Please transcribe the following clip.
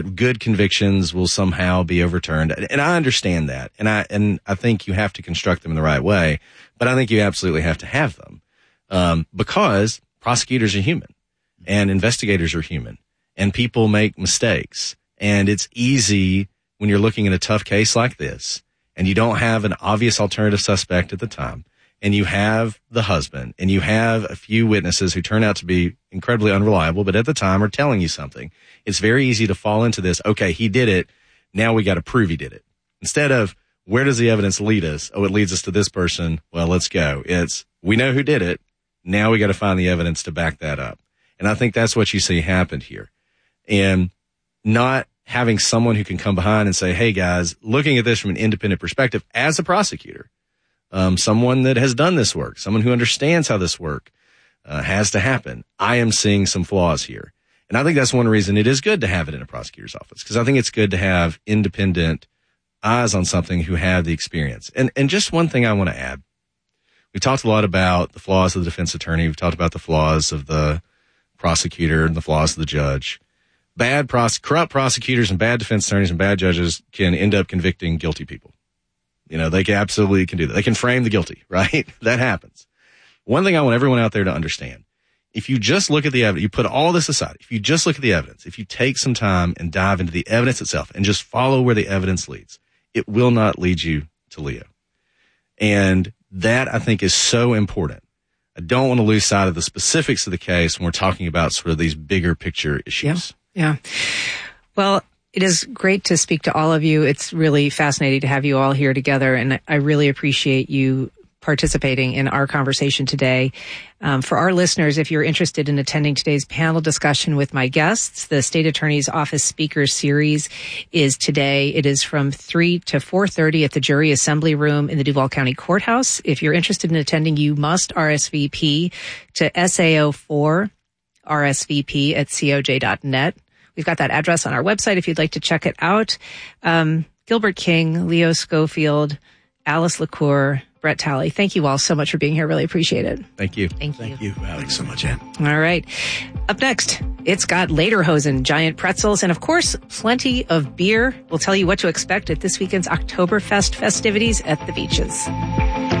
good convictions will somehow be overturned. And I understand that. And I think you have to construct them in the right way, but I think you absolutely have to have them. Because prosecutors are human and investigators are human and people make mistakes. And it's easy when you're looking at a tough case like this and you don't have an obvious alternative suspect at the time, and you have the husband and you have a few witnesses who turn out to be incredibly unreliable, but at the time are telling you something. It's very easy to fall into this. Okay, he did it. Now we got to prove he did it. Instead of where does the evidence lead us? Oh, it leads us to this person. Well, let's go. It's we know who did it. Now we got to find the evidence to back that up. And I think that's what you see happened here. And not having someone who can come behind and say, hey guys, looking at this from an independent perspective as a prosecutor, someone that has done this work, someone who understands how this work has to happen. I am seeing some flaws here. And I think that's one reason it is good to have it in a prosecutor's office, because I think it's good to have independent eyes on something who have the experience. And just one thing I want to add. We talked a lot about the flaws of the defense attorney. We've talked about the flaws of the prosecutor and the flaws of the judge. Corrupt prosecutors and bad defense attorneys and bad judges can end up convicting guilty people. You know, they absolutely can do that. They can frame the guilty, right? That happens. One thing I want everyone out there to understand, if you just look at the evidence, you put all this aside, if you just look at the evidence, if you take some time and dive into the evidence itself and just follow where the evidence leads, it will not lead you to Leo. And that, I think, is so important. I don't want to lose sight of the specifics of the case when we're talking about sort of these bigger picture issues. Yeah. Well, it is great to speak to all of you. It's really fascinating to have you all here together, and I really appreciate you participating in our conversation today. For our listeners, if you're interested in attending today's panel discussion with my guests, the State Attorney's Office Speaker Series is today. It is from 3 to 4:30 at the Jury Assembly Room in the Duval County Courthouse. If you're interested in attending, you must RSVP to SAO4 RSVP at coj.net. We've got that address on our website if you'd like to check it out. Gilbert King, Leo Schofield, Alice LaCour, Brett Talley, thank you all so much for being here. Really appreciate it. Thank you. Thank you, Alex, so much, Ann. All right. Up next, it's got Lederhosen, giant pretzels, and of course, plenty of beer. We'll tell you what to expect at this weekend's Oktoberfest festivities at the beaches.